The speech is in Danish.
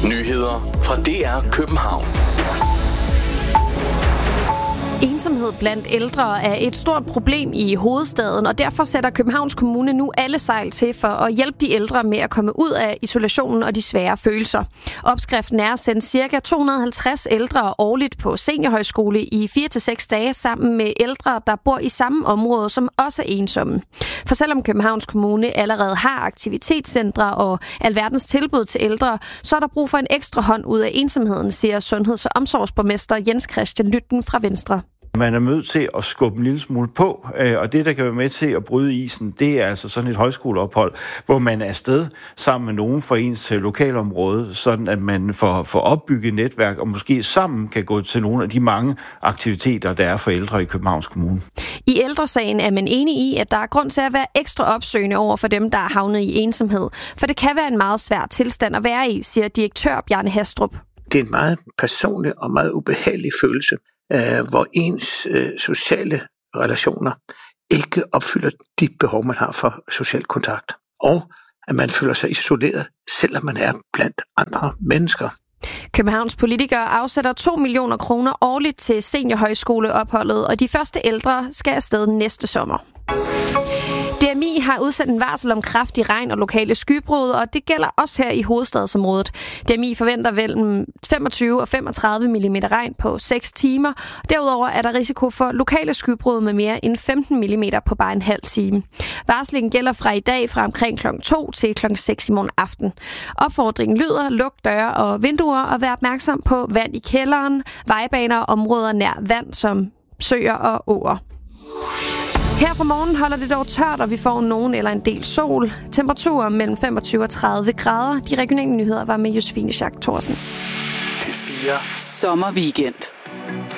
Nyheder fra DR København. Ensomhed blandt ældre er et stort problem i hovedstaden, og derfor sætter Københavns Kommune nu alle sejl til for at hjælpe de ældre med at komme ud af isolationen og de svære følelser. Opskriften er at sende ca. 250 ældre årligt på seniorhøjskole i 4-6 dage sammen med ældre, der bor i samme område, som også er ensomme. For selvom Københavns Kommune allerede har aktivitetscentre og alverdens tilbud til ældre, så er der brug for en ekstra hånd ud af ensomheden, siger sundheds- og omsorgsborgmester Jens Christian Lytten fra Venstre. Man er nødt til at skubbe en lille smule på, og det, der kan være med til at bryde isen, det er altså sådan et højskoleophold, hvor man er afsted sammen med nogen fra ens lokalområde, sådan at man får opbygget netværk, og måske sammen kan gå til nogle af de mange aktiviteter, der er for ældre i Københavns Kommune. I Ældresagen er man enig i, at der er grund til at være ekstra opsøgende over for dem, der er havnet i ensomhed, for det kan være en meget svær tilstand at være i, siger direktør Bjarne Hastrup. Det er en meget personlig og meget ubehagelig følelse, hvor ens sociale relationer ikke opfylder de behov, man har for social kontakt. Og at man føler sig isoleret, selvom man er blandt andre mennesker. Københavns politikere afsætter 2 millioner kroner årligt til seniorhøjskoleopholdet, og de første ældre skal afsted næste sommer. DMI har udsendt en varsel om kraftig regn og lokale skybrud, og det gælder også her i hovedstadsområdet. DMI forventer vel 25 og 35 mm regn på 6 timer. Derudover er der risiko for lokale skybrud med mere end 15 mm på bare en halv time. Varslingen gælder fra i dag fra omkring kl. 2 til kl. 6 i morgen aften. Opfordringen lyder: luk døre og vinduer og vær opmærksom på vand i kælderen, vejbaner og områder nær vand som søer og åer. Her fra morgen holder det dog tørt, og vi får nogen eller en del sol. Temperaturer mellem 25 og 30 grader. De regionale nyheder var med Josefine Schack Thorsen. P4 Sommerweekend.